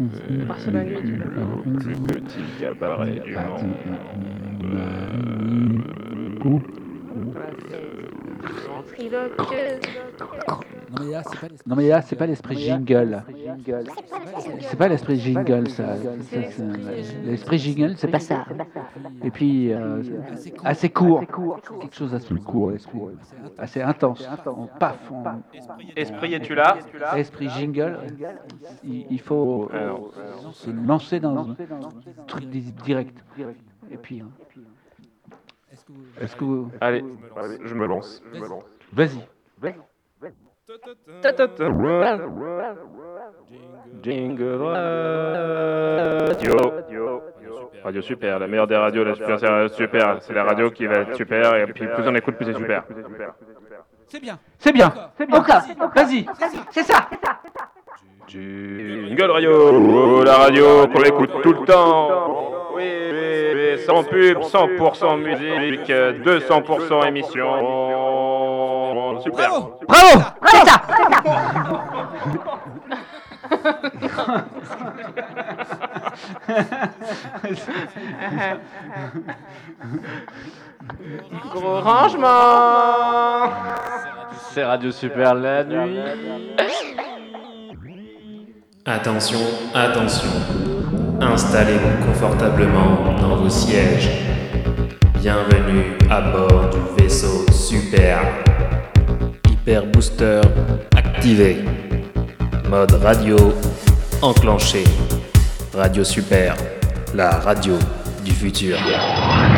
Partir de la nuit, tu peux. Petit cabaret du monde. Non mais là, c'est pas l'esprit jingle. C'est pas l'esprit jingle, ça. L'esprit jingle, c'est pas ça. Et puis, assez court. Quelque chose d'assez court, l'esprit. Assez intense. Paf. Esprit, es-tu là? Esprit jingle, il faut se lancer dans un truc direct. Et puis, est-ce que vous... Allez, je me lance. Vas-y. Jingle Radio. Radio super, la meilleure des radios, la super, c'est super. C'est la radio qui va être super, et puis plus on écoute, plus c'est super. C'est bien. Encore. Vas-y. C'est ça. Jingle Radio, la radio qu'on écoute tout le temps. Oui, sans pub, 100% musique, 200% émission. Super. Bravo. C'est ça. Gros rangement. C'est Radio Super la nuit. Attention, attention. Installez-vous confortablement dans vos sièges. Bienvenue à bord du vaisseau Super. Hyper Booster activé. Mode radio enclenché. Radio Super, la radio du futur.